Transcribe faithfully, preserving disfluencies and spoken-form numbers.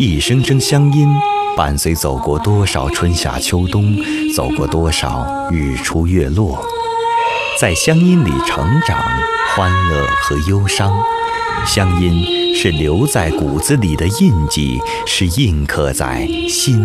一声声乡音，伴随走过多少春夏秋冬，走过多少日出月落，在乡音里成长，欢乐和忧伤。乡音是留在骨子里的印记，是印刻在心